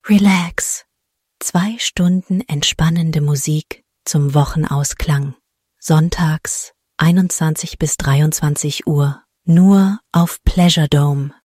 Relax. 2 Stunden entspannende Musik zum Wochenausklang. Sonntags 21 bis 23 Uhr. Nur auf Pleasure Dome.